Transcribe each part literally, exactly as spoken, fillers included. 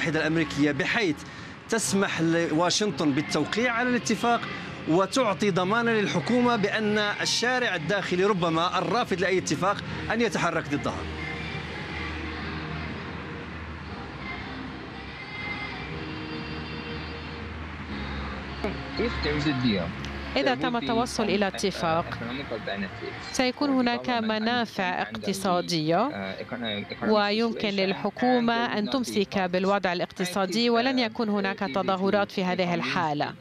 المتحدة الأمريكية بحيث تسمح لواشنطن بالتوقيع على الاتفاق وتعطي ضمانا للحكومة بأن الشارع الداخلي ربما الرافض لأي اتفاق أن يتحرك ضدها؟ إذا تم التوصل إلى اتفاق سيكون هناك منافع اقتصادية ويمكن للحكومة أن تمسك بالوضع الاقتصادي ولن يكون هناك تظاهرات في هذه الحالة،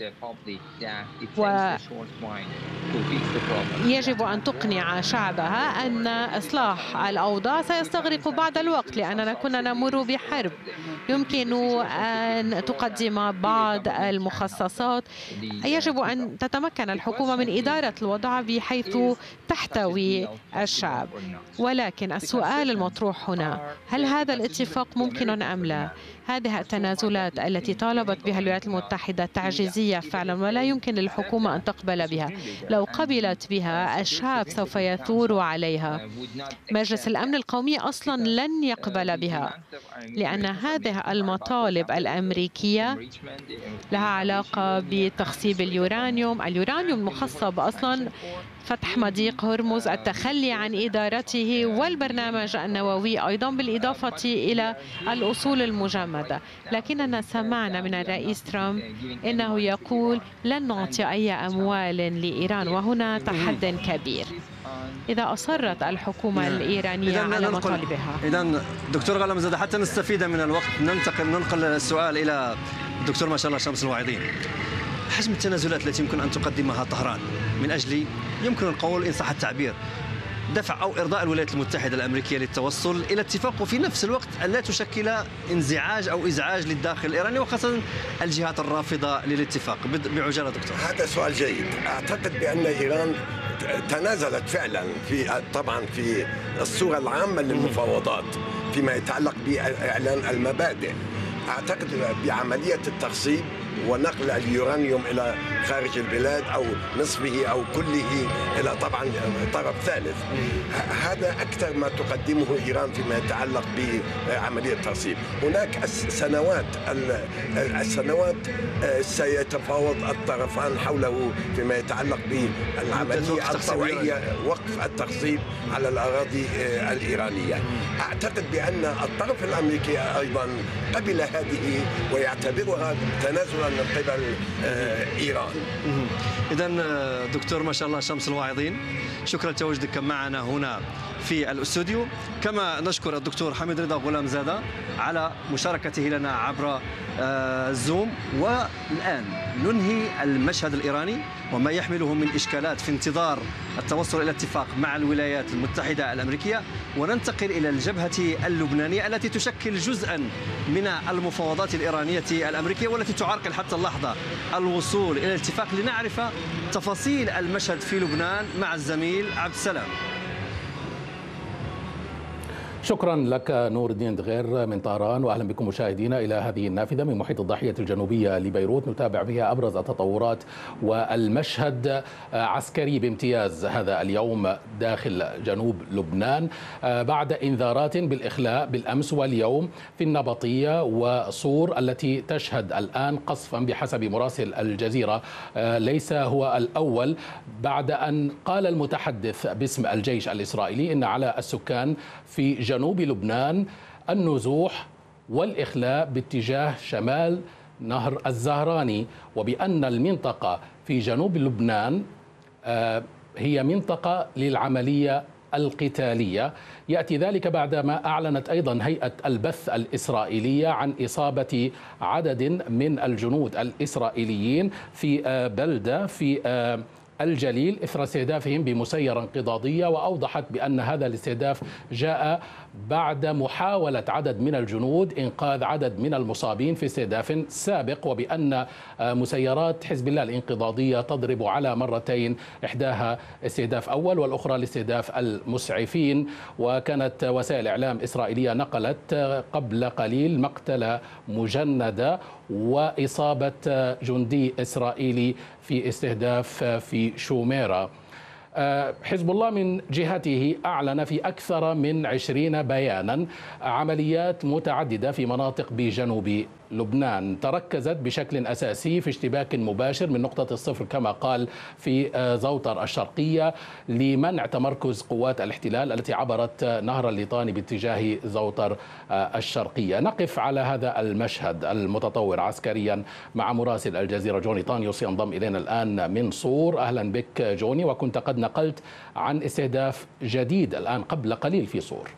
ويجب أن تقنع شعبها أن إصلاح الأوضاع سيستغرق بعض الوقت لأننا كنا نمر بحرب. يمكن أن تقدم بعض المخصصات، يجب أن تتمكن الحكومة من إدارة الوضع بحيث تحتوي الشعب. ولكن السؤال المطروح هنا، هل هذا الاتفاق ممكن أم لا؟ هذه التنازلات التي طالبت بها الولايات المتحدة تعجيزية فعلا ولا يمكن للحكومة أن تقبل بها. لو قبلت بها الشعب سوف يثور عليها. مجلس الأمن القومي أصلا لن يقبل بها لأن هذه المطالب الأمريكية لها علاقة بتخصيب اليورانيوم. اليورانيوم المخصب أصلا فتح مضيق هرمز، التخلي عن إدارته والبرنامج النووي أيضا بالإضافة إلى الأصول المجمدة. لكننا سمعنا من الرئيس ترامب إنه يقول لن نعطي أي أموال لإيران، وهنا تحد كبير إذا أصرت الحكومة الإيرانية على مطالبها. إذن دكتور غلامزادة، حتى نستفيد من الوقت ننتقل ننقل السؤال إلى الدكتور ما شاء الله شمس الواعظين. حجم التنازلات التي يمكن أن تقدمها طهران من أجل، يمكن القول إن صح التعبير، دفع أو إرضاء الولايات المتحدة الأمريكية للتوصل إلى اتفاق، وفي نفس الوقت ألا تشكل انزعاج أو إزعاج للداخل الإيراني وخاصة الجهات الرافضة للاتفاق؟ بعجالة دكتور. هذا سؤال جيد. أعتقد بأن إيران تنازلت فعلا في طبعا في الصورة العامة للمفاوضات فيما يتعلق بإعلان المبادئ. أعتقد بعملية التخصيب ونقل اليورانيوم إلى خارج البلاد أو نصفه أو كله إلى طبعا طرف ثالث، هذا أكثر ما تقدمه إيران فيما يتعلق بعملية التخصيب. هناك سنوات السنوات سيتفاوض الطرفان حوله فيما يتعلق بالعملية الطوعية، وقف التخصيب على الأراضي الإيرانية. أعتقد بأن الطرف الأمريكي أيضا قبل هذه ويعتبرها تنازلا من قبل إيران. إذن دكتور ما شاء الله شمس الواعظين، شكرا لتواجدك معنا هنا في الاستوديو، كما نشكر الدكتور حميد رضا غلامزادة على مشاركته لنا عبر الزوم. والآن ننهي المشهد الإيراني وما يحمله من إشكالات في انتظار التوصل إلى اتفاق مع الولايات المتحدة الأمريكية، وننتقل إلى الجبهة اللبنانية التي تشكل جزءا من المفاوضات الإيرانية الأمريكية والتي تعرقل حتى اللحظة الوصول إلى الاتفاق. لنعرف تفاصيل المشهد في لبنان مع الزميل عبد السلام. شكرا لك نور الدين دغير من طهران، واهلا بكم مشاهدينا الى هذه النافذه من محيط الضاحيه الجنوبيه لبيروت، نتابع بها ابرز التطورات والمشهد عسكري بامتياز هذا اليوم داخل جنوب لبنان بعد انذارات بالاخلاء بالامس واليوم في النبطيه وصور التي تشهد الان قصفا بحسب مراسل الجزيره. ليس هو الاول بعد ان قال المتحدث باسم الجيش الاسرائيلي ان على السكان في جنوب لبنان النزوح والإخلاء باتجاه شمال نهر الزهراني، وبأن المنطقة في جنوب لبنان هي منطقة للعملية القتالية. يأتي ذلك بعدما أعلنت أيضا هيئة البث الإسرائيلية عن إصابة عدد من الجنود الإسرائيليين في بلدة في الجليل إثر استهدافهم بمسيرة انقضاضية، وأوضحت بأن هذا الاستهداف جاء بعد محاولة عدد من الجنود إنقاذ عدد من المصابين في استهداف سابق، وبأن مسيرات حزب الله الانقضاضية تضرب على مرتين، إحداها استهداف أول والأخرى لاستهداف المسعفين. وكانت وسائل إعلام إسرائيلية نقلت قبل قليل مقتل مجندة وإصابة جندي إسرائيلي في استهداف في شوميرة. حزب الله من جهته أعلن في أكثر من عشرين بيانا عمليات متعددة في مناطق بجنوب لبنان تركزت بشكل أساسي في اشتباك مباشر من نقطة الصفر كما قال في زوطر الشرقية لمنع تمركز قوات الاحتلال التي عبرت نهر الليطاني باتجاه زوطر الشرقية. نقف على هذا المشهد المتطور عسكريا مع مراسل الجزيرة جوني طانيوس ينضم إلينا الآن من صور. أهلا بك جوني، وكنت قد نقلت عن استهداف جديد الآن قبل قليل في صور.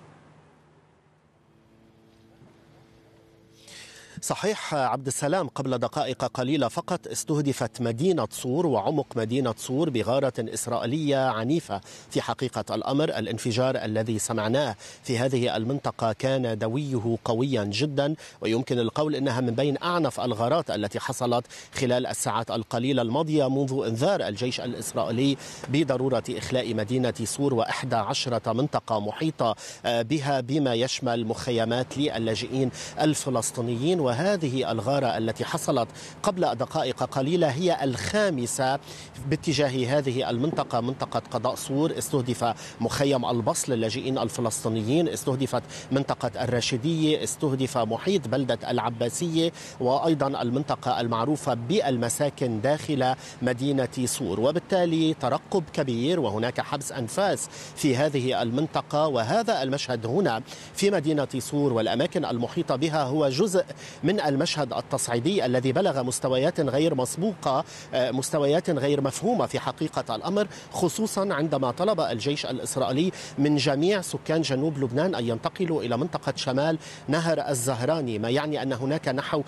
صحيح عبد السلام، قبل دقائق قليلة فقط استهدفت مدينة صور وعمق مدينة صور بغارة إسرائيلية عنيفة. في حقيقة الأمر الانفجار الذي سمعناه في هذه المنطقة كان دويه قويا جدا، ويمكن القول إنها من بين أعنف الغارات التي حصلت خلال الساعات القليلة الماضية منذ إنذار الجيش الإسرائيلي بضرورة إخلاء مدينة صور وإحدى عشرة منطقة محيطة بها بما يشمل مخيمات للاجئين الفلسطينيين. وهذه الغارة التي حصلت قبل دقائق قليلة هي الخامسة باتجاه هذه المنطقة، منطقة قضاء صور. استهدف مخيم البصل للاجئين الفلسطينيين، استهدفت منطقة الراشدية، استهدف محيط بلدة العباسية، وأيضا المنطقة المعروفة بالمساكن داخل مدينة صور. وبالتالي ترقب كبير وهناك حبس أنفاس في هذه المنطقة. وهذا المشهد هنا في مدينة صور والأماكن المحيطة بها هو جزء من المشهد التصعيدي الذي بلغ مستويات غير مسبوقة، مستويات غير مفهومة في حقيقة الأمر، خصوصا عندما طلب الجيش الإسرائيلي من جميع سكان جنوب لبنان أن ينتقلوا إلى منطقة شمال نهر الزهراني، ما يعني أن هناك نحو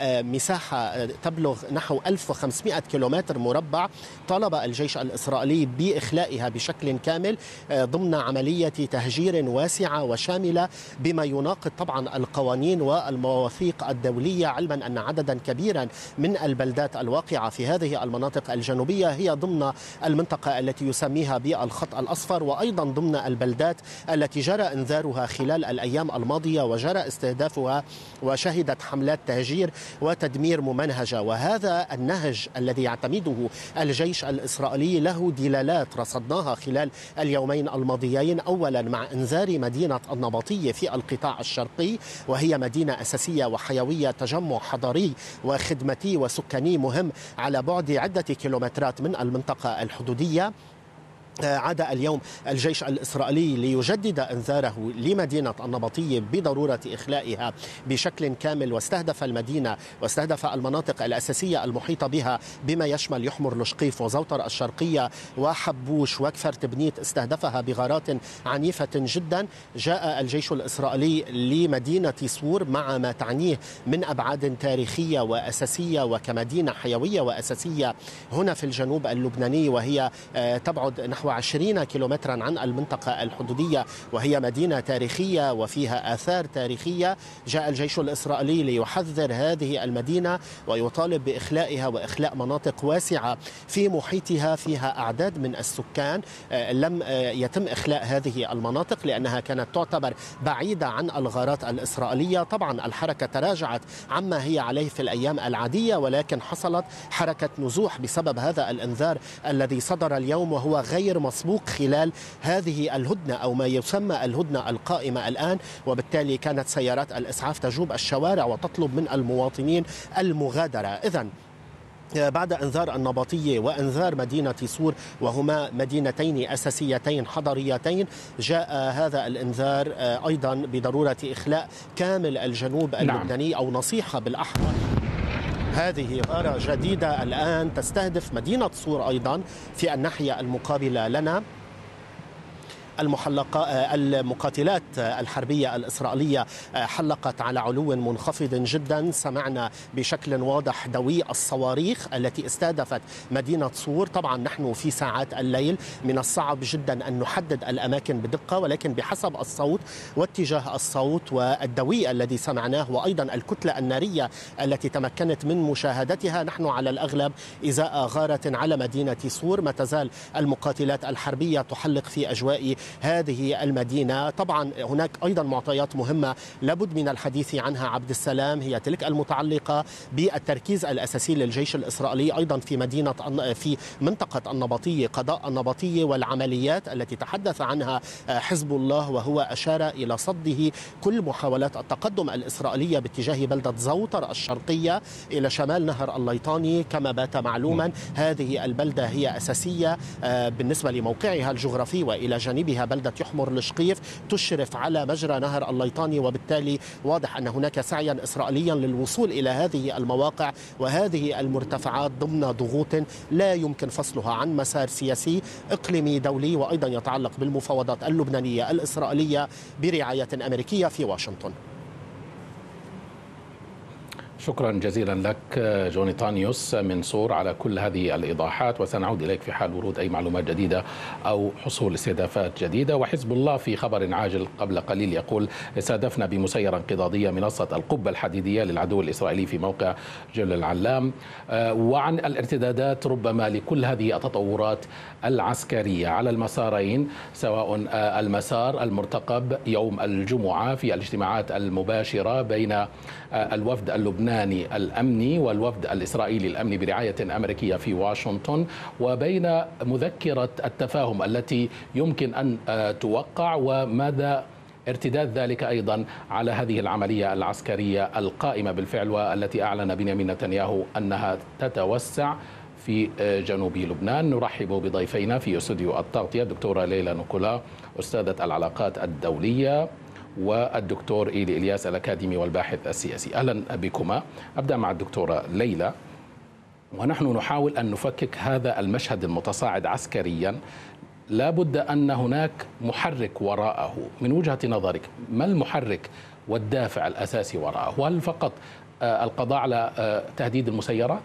مساحة تبلغ نحو ألف وخمسمائة كيلومتر مربع طلب الجيش الإسرائيلي بإخلائها بشكل كامل ضمن عملية تهجير واسعة وشاملة بما يناقض طبعا القوانين والمواثيق الدولية، علما أن عددا كبيرا من البلدات الواقعة في هذه المناطق الجنوبية هي ضمن المنطقة التي يسميها بالخط الأصفر، وأيضا ضمن البلدات التي جرى إنذارها خلال الأيام الماضية وجرى استهدافها وشهدت حملات تهجير وتدمير ممنهجة. وهذا النهج الذي يعتمده الجيش الإسرائيلي له دلالات رصدناها خلال اليومين الماضيين، أولا مع إنذار مدينة النبطية في القطاع الشرقي، وهي مدينة أساسية وحيوية، تجمع حضاري وخدمتي وسكاني مهم على بعد عدة كيلومترات من المنطقة الحدودية. عاد اليوم الجيش الإسرائيلي ليجدد إنذاره لمدينة النبطية بضرورة إخلائها بشكل كامل، واستهدف المدينة واستهدف المناطق الأساسية المحيطة بها بما يشمل يحمر لشقيف وزوطر الشرقية وحبوش وكفر تبنيت، استهدفها بغارات عنيفة جدا. جاء الجيش الإسرائيلي لمدينة صور مع ما تعنيه من أبعاد تاريخية وأساسية وكمدينة حيوية وأساسية هنا في الجنوب اللبناني، وهي تبعد نحو عشرين كيلومترا عن المنطقة الحدودية، وهي مدينة تاريخية وفيها آثار تاريخية. جاء الجيش الإسرائيلي ليحذر هذه المدينة ويطالب بإخلائها وإخلاء مناطق واسعة في محيطها فيها أعداد من السكان. لم يتم إخلاء هذه المناطق لأنها كانت تعتبر بعيدة عن الغارات الإسرائيلية. طبعا الحركة تراجعت عما هي عليه في الأيام العادية، ولكن حصلت حركة نزوح بسبب هذا الإنذار الذي صدر اليوم، وهو غير مسبوق خلال هذه الهدنة أو ما يسمى الهدنة القائمة الآن. وبالتالي كانت سيارات الإسعاف تجوب الشوارع وتطلب من المواطنين المغادرة. إذن بعد إنذار النبطية وإنذار مدينة صور، وهما مدينتين أساسيتين حضريتين، جاء هذا الإنذار أيضا بضرورة إخلاء كامل الجنوب اللبناني، أو نصيحة بالأحرى. هذه غارة جديدة الآن تستهدف مدينة صور أيضا في الناحية المقابلة لنا. المحلقة المقاتلات الحربية الإسرائيلية حلقت على علو منخفض جدا. سمعنا بشكل واضح دوي الصواريخ التي استهدفت مدينة صور. طبعا نحن في ساعات الليل من الصعب جدا أن نحدد الأماكن بدقة، ولكن بحسب الصوت واتجاه الصوت والدوي الذي سمعناه وأيضا الكتلة النارية التي تمكنت من مشاهدتها، نحن على الأغلب إزاء غارة على مدينة صور. ما تزال المقاتلات الحربية تحلق في أجواء هذه المدينة. طبعا هناك أيضا معطيات مهمة لابد من الحديث عنها عبد السلام، هي تلك المتعلقة بالتركيز الأساسي للجيش الإسرائيلي أيضا في مدينة في منطقة النبطية، قضاء النبطية، والعمليات التي تحدث عنها حزب الله، وهو أشار إلى صده كل محاولات التقدم الإسرائيلية باتجاه بلدة زوطر الشرقية إلى شمال نهر الليطاني. كما بات معلوما هذه البلدة هي أساسية بالنسبة لموقعها الجغرافي، وإلى جانبها بلدة يحمر الشقيف تشرف على مجرى نهر الليطاني، وبالتالي واضح أن هناك سعيا إسرائيليا للوصول إلى هذه المواقع وهذه المرتفعات ضمن ضغوط لا يمكن فصلها عن مسار سياسي إقليمي دولي، وأيضا يتعلق بالمفاوضات اللبنانية الإسرائيلية برعاية أمريكية في واشنطن. شكرا جزيلا لك جوني تانيوس من صور على كل هذه الإيضاحات، وسنعود إليك في حال ورود أي معلومات جديدة أو حصول استهدافات جديدة. وحزب الله في خبر عاجل قبل قليل يقول استهدفنا بمسيرة انقضاضية منصة القبة الحديدية للعدو الإسرائيلي في موقع جبل العلام. وعن الارتدادات ربما لكل هذه التطورات العسكرية على المسارين، سواء المسار المرتقب يوم الجمعة في الاجتماعات المباشرة بين الوفد اللبناني الأمني والوفد الإسرائيلي الأمني برعاية أمريكية في واشنطن، وبين مذكرة التفاهم التي يمكن أن توقع، وماذا ارتداد ذلك أيضا على هذه العملية العسكرية القائمة بالفعل، والتي أعلن بنيامين نتنياهو أنها تتوسع في جنوب لبنان. نرحب بضيفينا في استوديو التغطية الدكتورة ليلى نيكولا أستاذة العلاقات الدولية، والدكتور إيلي إلياس الأكاديمي والباحث السياسي. أهلا بكما. أبدأ مع الدكتورة ليلى، ونحن نحاول أن نفكك هذا المشهد المتصاعد عسكريا. لا بد أن هناك محرك وراءه. من وجهة نظرك ما المحرك والدافع الأساسي وراءه؟ هل فقط القضاء على تهديد المسيرات؟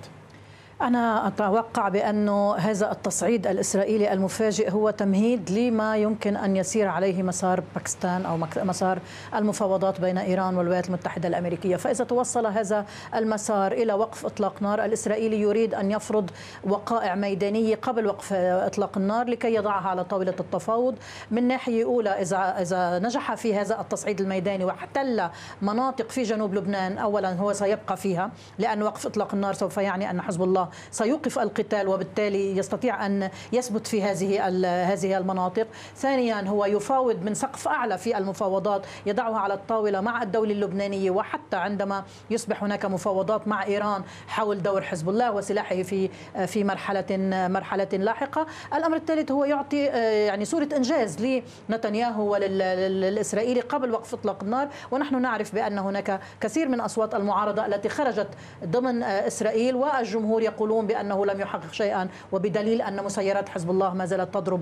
أنا أتوقع بأنه هذا التصعيد الإسرائيلي المفاجئ هو تمهيد لما يمكن أن يسير عليه مسار باكستان أو مسار المفاوضات بين إيران والولايات المتحدة الأمريكية. فإذا توصل هذا المسار إلى وقف إطلاق نار، الإسرائيلي يريد أن يفرض وقائع ميدانية قبل وقف إطلاق النار لكي يضعها على طاولة التفاوض. من ناحية أولى، إذا إذا نجح في هذا التصعيد الميداني واحتل مناطق في جنوب لبنان، أولا هو سيبقى فيها، لأن وقف إطلاق النار سوف يعني أن حزب الله سيوقف القتال، وبالتالي يستطيع أن يثبت في هذه هذه المناطق. ثانيا هو يفاوض من سقف أعلى في المفاوضات، يضعها على الطاولة مع الدولة اللبنانية، وحتى عندما يصبح هناك مفاوضات مع إيران حول دور حزب الله وسلاحه في في مرحلة مرحلة لاحقة. الأمر الثالث هو يعطي يعني صورة إنجاز لنتنياهو وللإسرائيلي قبل وقف إطلاق النار. ونحن نعرف بأن هناك كثير من أصوات المعارضة التي خرجت ضمن إسرائيل، والجمهور يقولون بأنه لم يحقق شيئا، وبدليل أن مسيرات حزب الله ما زالت تضرب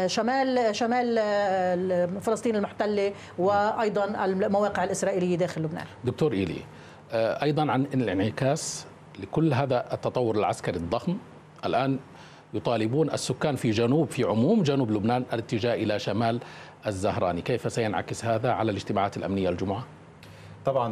شمال شمال فلسطين المحتلة وأيضا المواقع الإسرائيلية داخل لبنان. دكتور إيلي، أيضا عن الانعكاس لكل هذا التطور العسكري الضخم، الآن يطالبون السكان في جنوب في عموم جنوب لبنان الاتجاه إلى شمال الزهراني. كيف سينعكس هذا على الاجتماعات الأمنية الجمعة؟ طبعا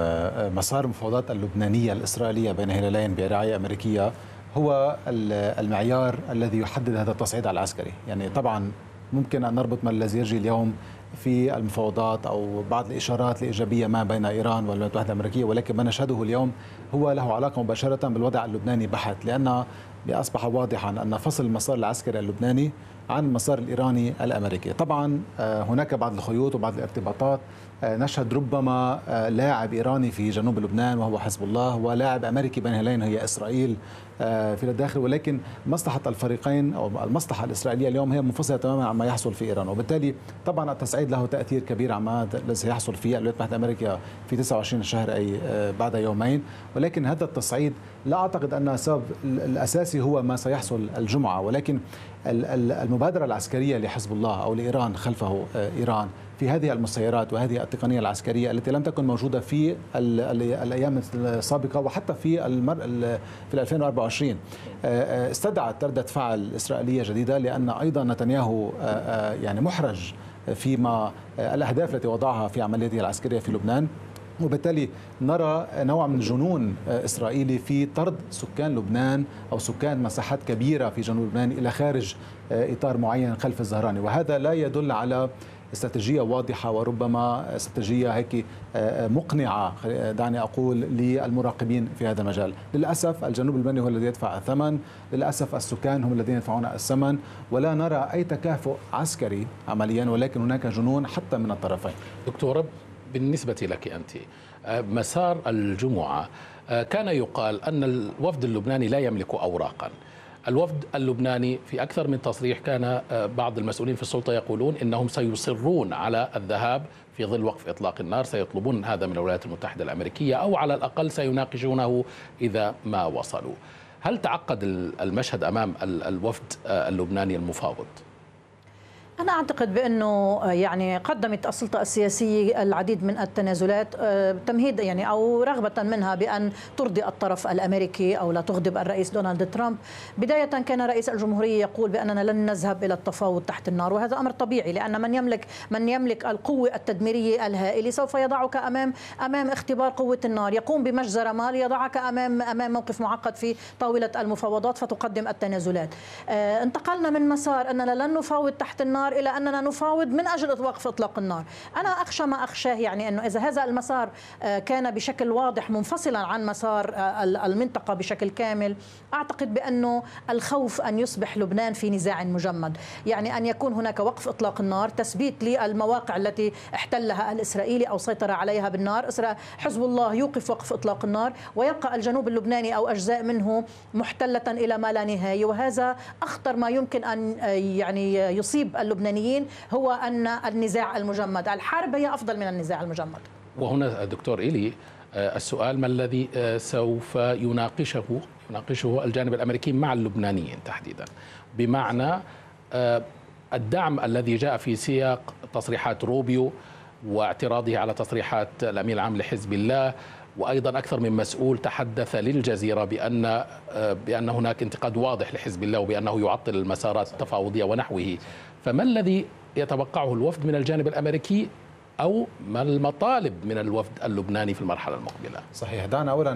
مسار المفاوضات اللبنانية الإسرائيلية بين هلالين برعاية أمريكية هو المعيار الذي يحدد هذا التصعيد العسكري. يعني طبعا ممكن أن نربط ما الذي يجري اليوم في المفاوضات أو بعض الإشارات الإيجابية ما بين إيران والولايات المتحدة الأمريكية، ولكن ما نشهده اليوم هو له علاقة مباشرة بالوضع اللبناني بحت، لأن أصبح واضحا أن فصل المسار العسكري اللبناني عن المسار الإيراني الأمريكي. طبعا هناك بعض الخيوط وبعض الارتباطات. نشهد ربما لاعب إيراني في جنوب لبنان وهو حزب الله، ولاعب أمريكي بين هلالين هي إسرائيل في الداخل، ولكن مصلحة الفريقين أو المصلحة الإسرائيلية اليوم هي منفصلة تماما عما يحصل في إيران. وبالتالي طبعا التصعيد له تأثير كبير عما سيحصل في الولايات المتحدة الأمريكية في تسعة وعشرين شهر أي بعد يومين. ولكن هذا التصعيد لا أعتقد أن السبب الأساسي هو ما سيحصل الجمعة، ولكن المبادرة العسكرية لحزب الله أو لإيران خلفه إيران في هذه المسيرات وهذه التقنية العسكرية التي لم تكن موجودة في الأيام السابقة وحتى في المر في ألفين وأربعة وعشرين استدعت ردة فعل إسرائيلية جديدة، لأن أيضا نتنياهو يعني محرج فيما الأهداف التي وضعها في عمليته العسكرية في لبنان. وبالتالي نرى نوع من جنون إسرائيلي في طرد سكان لبنان أو سكان مساحات كبيرة في جنوب لبنان إلى خارج إطار معين خلف الزهراني، وهذا لا يدل على استراتيجية واضحة وربما استراتيجية هيك مقنعة دعني أقول للمراقبين في هذا المجال. للأسف الجنوب اللبناني هو الذي يدفع الثمن، للأسف السكان هم الذين يدفعون الثمن، ولا نرى أي تكافؤ عسكري عمليا، ولكن هناك جنون حتى من الطرفين. دكتورة، بالنسبة لك أنت، مسار الجمعة كان يقال أن الوفد اللبناني لا يملك أوراقا. الوفد اللبناني في أكثر من تصريح كان بعض المسؤولين في السلطة يقولون إنهم سيصرون على الذهاب في ظل وقف إطلاق النار، سيطلبون هذا من الولايات المتحدة الأمريكية أو على الأقل سيناقشونه إذا ما وصلوا. هل تعقد المشهد أمام الوفد اللبناني المفاوض؟ أنا أعتقد بأنه يعني قدمت السلطة السياسية العديد من التنازلات تمهيد يعني أو رغبة منها بأن ترضي الطرف الأمريكي أو لا تغضب الرئيس دونالد ترامب. بداية كان رئيس الجمهورية يقول بأننا لن نذهب إلى التفاوض تحت النار، وهذا أمر طبيعي لأن من يملك من يملك القوة التدميرية الهائلة سوف يضعك أمام أمام اختبار قوة النار، يقوم بمجزرة مال يضعك أمام أمام موقف معقد في طاولة المفاوضات فتقدم التنازلات. انتقلنا من مسار أننا لن نفاوض تحت النار إلى أننا نفاوض من أجل وقف إطلاق النار. أنا أخشى ما أخشاه، يعني أنه إذا هذا المسار كان بشكل واضح منفصلا عن مسار المنطقة بشكل كامل، أعتقد بأنه الخوف أن يصبح لبنان في نزاع مجمد، يعني أن يكون هناك وقف إطلاق النار، تثبيت للمواقع التي احتلها الإسرائيلي أو سيطر عليها بالنار، حزب الله يوقف وقف إطلاق النار ويبقى الجنوب اللبناني أو أجزاء منه محتلة إلى ما لا نهاية، وهذا أخطر ما يمكن أن يعني يصيب اللبنانيين، هو أن النزاع المجمد، الحرب هي أفضل من النزاع المجمد. وهنا دكتور إيلي السؤال: ما الذي سوف يناقشه يناقشه الجانب الأمريكي مع اللبنانيين تحديدا، بمعنى الدعم الذي جاء في سياق تصريحات روبيو واعتراضه على تصريحات الأمين العام لحزب الله، وأيضا أكثر من مسؤول تحدث للجزيرة بأن بأن هناك انتقاد واضح لحزب الله وبأنه يعطل المسارات التفاوضية ونحوه. فما الذي يتوقعه الوفد من الجانب الأمريكي، أو ما المطالب من الوفد اللبناني في المرحلة المقبلة؟ صحيح، دعنا أولا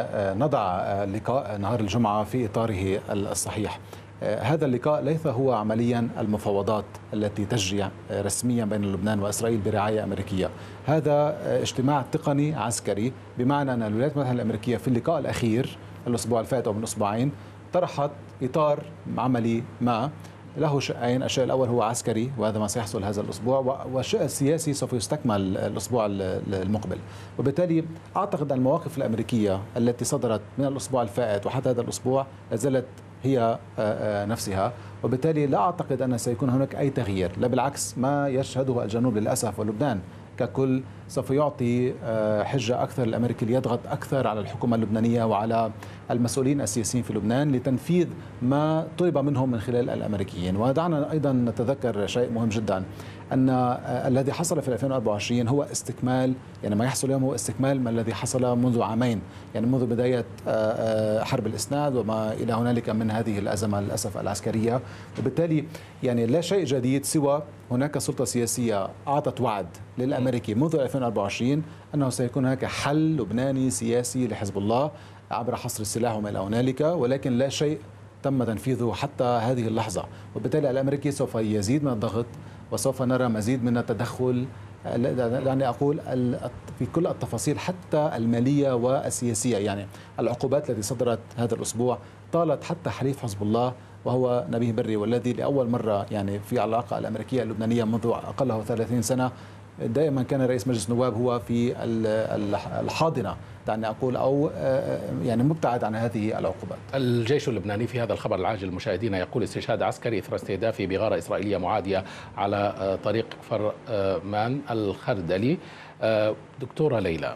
نضع لقاء نهار الجمعة في إطاره الصحيح. هذا اللقاء ليس هو عمليا المفاوضات التي تجري رسميا بين لبنان وإسرائيل برعاية أمريكية، هذا اجتماع تقني عسكري، بمعنى أن الولايات المتحدة الأمريكية في اللقاء الأخير الأسبوع الفائت أو من أسبوعين طرحت إطار عملي ما له شيئين. الشيء الأول هو عسكري وهذا ما سيحصل هذا الأسبوع، والشيء السياسي سوف يستكمل الأسبوع المقبل. وبالتالي أعتقد أن المواقف الأمريكية التي صدرت من الأسبوع الفائت وحتى هذا الأسبوع لازالت هي نفسها، وبالتالي لا أعتقد أن سيكون هناك أي تغيير، لا بالعكس ما يشهده الجنوب للأسف ولبنان ككل سوف يعطي حجة أكثر للأمريكي ليضغط أكثر على الحكومة اللبنانية وعلى المسؤولين السياسيين في لبنان لتنفيذ ما طلب منهم من خلال الأمريكيين. ودعنا أيضا نتذكر شيء مهم جدا، أن الذي حصل في ألفين وأربعة وعشرين هو استكمال، يعني ما يحصل اليوم هو استكمال ما الذي حصل منذ عامين، يعني منذ بداية حرب الإسناد وما إلى هنالك من هذه الأزمة للأسف العسكرية. وبالتالي يعني لا شيء جديد سوى هناك سلطة سياسية أعطت وعد للأمريكي منذ ألفين وأربعة وعشرين أنه سيكون هناك حل لبناني سياسي لحزب الله عبر حصر السلاح وما إلى هنالك، ولكن لا شيء تم تنفيذه حتى هذه اللحظة. وبالتالي الأمريكي سوف يزيد من الضغط وسوف نرى مزيد من التدخل، يعني أقول في كل التفاصيل حتى المالية والسياسية. يعني العقوبات التي صدرت هذا الأسبوع طالت حتى حليف حزب الله وهو نبيه بري، والذي لأول مرة يعني في العلاقة الأمريكية اللبنانية منذ أقله ثلاثين سنة دائما كان رئيس مجلس النواب هو في الحاضنة، دعني أقول، أو يعني مبتعد عن هذه العقوبات. الجيش اللبناني في هذا الخبر العاجل المشاهدين يقول استشهاد عسكري إثر استهدافه بغارة إسرائيلية معادية على طريق فرمان الخردلي. دكتورة ليلى،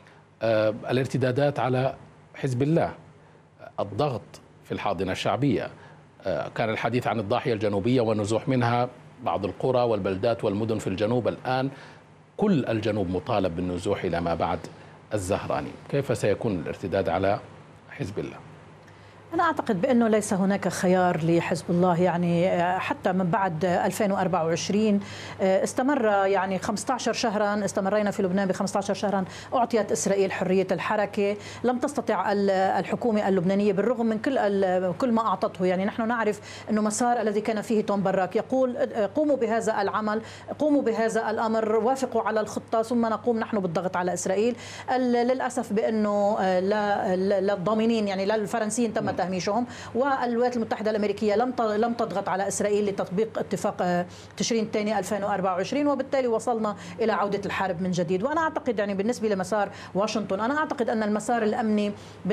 الارتدادات على حزب الله، الضغط في الحاضنة الشعبية، كان الحديث عن الضاحية الجنوبية والنزوح منها بعض القرى والبلدات والمدن في الجنوب، الآن كل الجنوب مطالب بالنزوح إلى ما بعد الزهراني. كيف سيكون الارتداد على حزب الله؟ أنا أعتقد بأنه ليس هناك خيار لحزب الله، يعني حتى من بعد ألفين وأربعة وعشرين استمر يعني خمسة عشر شهرا، استمرينا في لبنان ب خمسة عشر شهرا، أعطيت إسرائيل حرية الحركة، لم تستطع الحكومة اللبنانية بالرغم من كل كل ما أعطته. يعني نحن نعرف أنه مسار الذي كان فيه توم براك يقول قوموا بهذا العمل، قوموا بهذا الأمر، وافقوا على الخطة ثم نقوم نحن بالضغط على إسرائيل. للأسف بأنه للضامنين يعني للفرنسيين تم تهميشهم، والولايات المتحدة الأمريكية لم لم تضغط على إسرائيل لتطبيق اتفاق تشرين الثاني ألفين وأربعة وعشرين، وبالتالي وصلنا إلى عودة الحرب من جديد. وأنا أعتقد يعني بالنسبة لمسار واشنطن، أنا أعتقد أن المسار الأمني